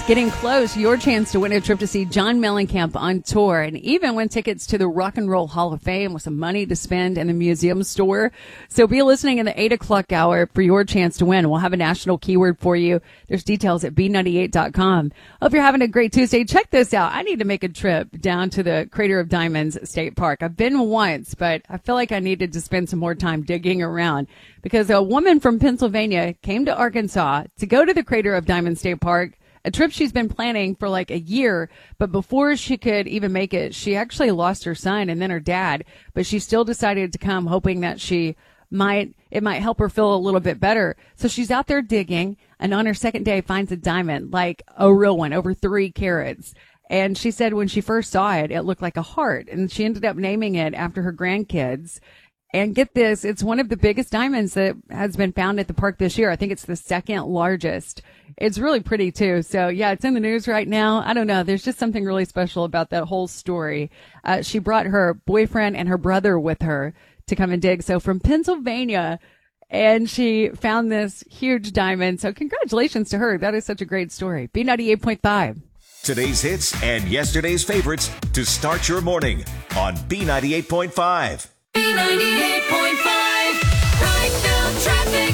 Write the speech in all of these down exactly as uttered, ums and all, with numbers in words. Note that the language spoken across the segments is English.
Getting close, your chance to win a trip to see John Mellencamp on tour, and even win tickets to the Rock and Roll Hall of Fame with some money to spend in the museum store. So be listening in the eight o'clock hour for your chance to win. We'll have a national keyword for you. There's details at B ninety-eight dot com. Hope you're having a great Tuesday. Check this out. I need to make a trip down to the Crater of Diamonds State Park. I've been once, but I feel like I needed to spend some more time digging around because a woman from Pennsylvania came to Arkansas to go to the Crater of Diamonds State Park. A trip she's been planning for like a year, but before she could even make it, she actually lost her son and then her dad, but she still decided to come hoping that she might, it might help her feel a little bit better. So she's out there digging, and on her second day finds a diamond, like a real one, over three carats. And she said when she first saw it, it looked like a heart, and she ended up naming it after her grandkids. And get this, it's one of the biggest diamonds that has been found at the park this year. I think it's the second largest. It's really pretty too. So yeah, it's in the news right now. I don't know. There's just something really special about that whole story. Uh, she brought her boyfriend and her brother with her to come and dig. So from Pennsylvania, and she found this huge diamond. So congratulations to her. That is such a great story. B ninety-eight point five. Today's hits and yesterday's favorites to start your morning on B ninety-eight point five. B ninety-eight point five, right now traffic.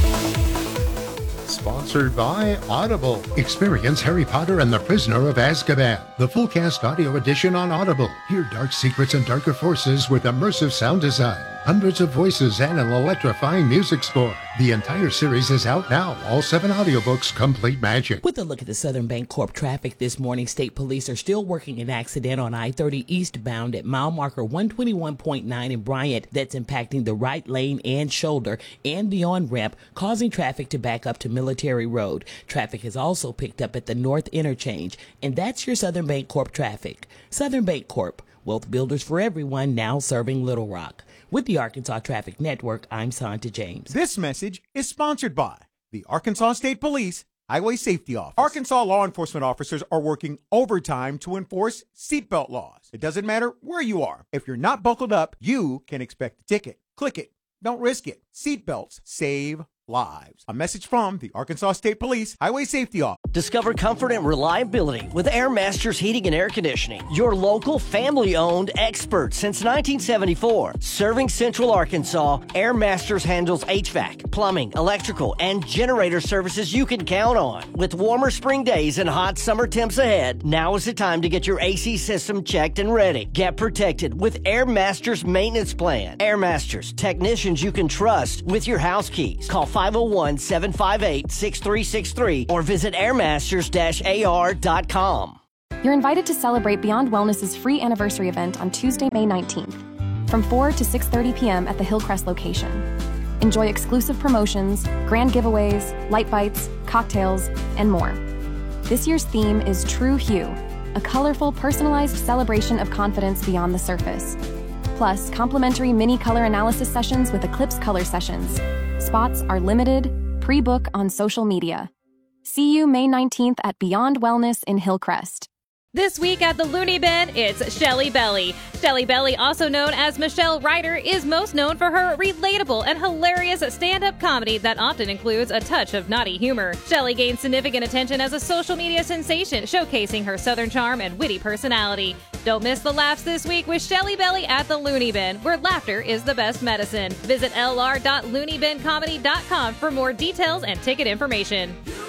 Sponsored by Audible. Experience Harry Potter and the Prisoner of Azkaban, the full cast audio edition on Audible. Hear dark secrets and darker forces with immersive sound design, hundreds of voices, and an electrifying music score. The entire series is out now. All seven audiobooks, complete magic. With a look at the Southern Bancorp traffic this morning, state police are still working an accident on I thirty eastbound at mile marker one twenty-one point nine in Bryant that's impacting the right lane and shoulder and the on-ramp, causing traffic to back up to Military Road. Traffic has also picked up at the North Interchange, and that's your Southern Bancorp traffic. Southern Bancorp, wealth builders for everyone, now serving Little Rock. With the Arkansas Traffic Network, I'm Santa James. This message is sponsored by the Arkansas State Police Highway Safety Office. Arkansas law enforcement officers are working overtime to enforce seatbelt laws. It doesn't matter where you are. If you're not buckled up, you can expect a ticket. Click it. Don't risk it. Seatbelts save lives. A message from the Arkansas State Police Highway Safety Office. Discover comfort and reliability with Air Masters Heating and Air Conditioning. Your local, family-owned expert since nineteen seventy-four. Serving Central Arkansas, Air Masters handles H V A C, plumbing, electrical, and generator services you can count on. With warmer spring days and hot summer temps ahead, now is the time to get your A C system checked and ready. Get protected with Air Masters Maintenance Plan. Air Masters, technicians you can trust with your house keys. Call five oh one, seven five eight, six three six three or visit air masters dash a r dot com. You're invited to celebrate Beyond Wellness's free anniversary event on Tuesday, May nineteenth, from four to six thirty p.m. at the Hillcrest location. Enjoy exclusive promotions, grand giveaways, light bites, cocktails, and more. This year's theme is True Hue, a colorful, personalized celebration of confidence beyond the surface. Plus, complimentary mini color analysis sessions with Eclipse Color Sessions. Spots are limited. Pre-book on social media. See you May nineteenth at Beyond Wellness in Hillcrest. This week at the Looney Bin, it's Shelly Belly. Shelly Belly, also known as Michelle Ryder, is most known for her relatable and hilarious stand-up comedy that often includes a touch of naughty humor. Shelly gained significant attention as a social media sensation, showcasing her southern charm and witty personality. Don't miss the laughs this week with Shelly Belly at the Looney Bin, where laughter is the best medicine. Visit l r dot looney bin comedy dot com for more details and ticket information.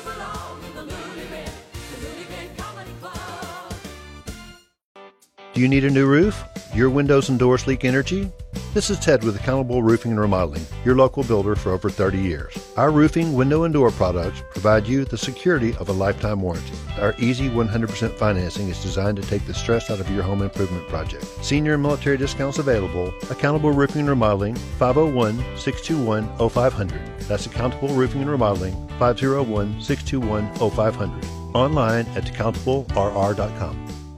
Do you need a new roof? Your windows and doors leak energy? This is Ted with Accountable Roofing and Remodeling, your local builder for over thirty years. Our roofing, window, and door products provide you the security of a lifetime warranty. Our easy one hundred percent financing is designed to take the stress out of your home improvement project. Senior and military discounts available. Accountable Roofing and Remodeling, five oh one, six two one, oh five hundred. That's Accountable Roofing and Remodeling, five oh one, six two one, oh five hundred. Online at accountable r r dot com.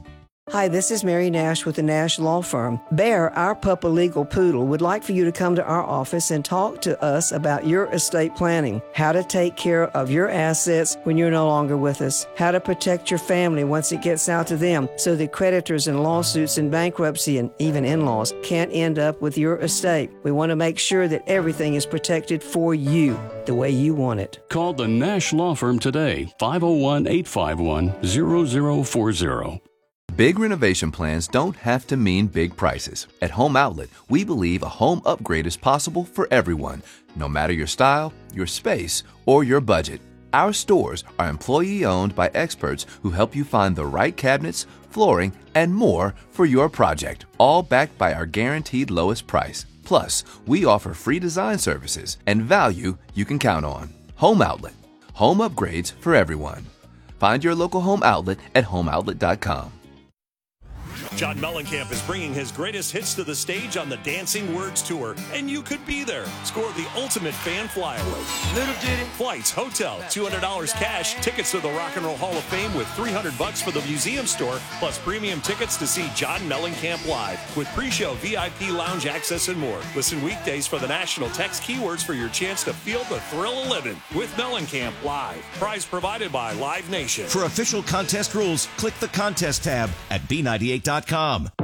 Hi, this is Mary Nash with the Nash Law Firm. Bear, our Puppa Legal Poodle, would like for you to come to our office and talk to us about your estate planning, how to take care of your assets when you're no longer with us, how to protect your family once it gets out to them so that creditors and lawsuits and bankruptcy and even in-laws can't end up with your estate. We want to make sure that everything is protected for you the way you want it. Call the Nash Law Firm today, five oh one, eight five one, zero zero four zero. Big renovation plans don't have to mean big prices. At Home Outlet, we believe a home upgrade is possible for everyone, no matter your style, your space, or your budget. Our stores are employee-owned by experts who help you find the right cabinets, flooring, and more for your project, all backed by our guaranteed lowest price. Plus, we offer free design services and value you can count on. Home Outlet. Home upgrades for everyone. Find your local Home Outlet at home outlet dot com. John Mellencamp is bringing his greatest hits to the stage on the Dancing Words Tour, and you could be there. Score the ultimate fan flyaway. Little Diddy. Flights, hotel, two hundred dollars cash, tickets to the Rock and Roll Hall of Fame with three hundred bucks for the museum store, plus premium tickets to see John Mellencamp live with pre-show V I P lounge access and more. Listen weekdays for the national text keywords for your chance to feel the thrill of living with Mellencamp live. Prize provided by Live Nation. For official contest rules, click the contest tab at B ninety-eight dot com.